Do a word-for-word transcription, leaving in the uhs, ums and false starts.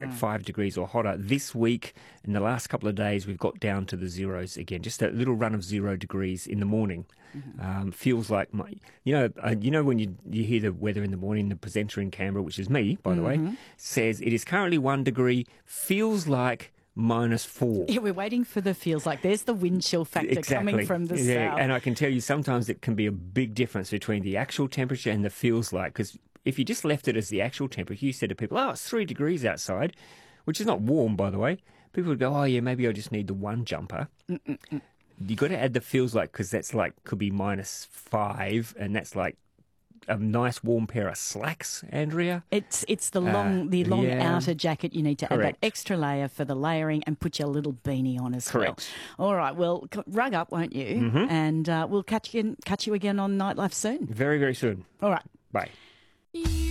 like five degrees or hotter. This week, in the last couple of days, we've got down to the zeros again. Just a little run of zero degrees in the morning. Mm-hmm. Um, feels like, my, you know, uh, you know when you you hear the weather in the morning, the presenter in Canberra, which is me, by the mm-hmm. way, says it is currently one degree, feels like minus four. Yeah, we're waiting for the feels like. There's the wind chill factor exactly. coming from the yeah, south. And I can tell you sometimes it can be a big difference between the actual temperature and the feels like, because if you just left it as the actual temperature, you said to people, oh, it's three degrees outside, which is not warm, by the way. People would go, oh, yeah, maybe I just need the one jumper. Mm-mm-mm. You got to add the feels like, because that's like, could be minus five, and that's like a nice warm pair of slacks, Andrea. It's it's the long uh, the long yeah. outer jacket you need to Correct. add that extra layer for the layering and put your little beanie on as Correct. well. All right, well, rug up, won't you? Mm-hmm. And uh, we'll catch you, catch you again on Nightlife soon. Very, very soon. All right. Bye.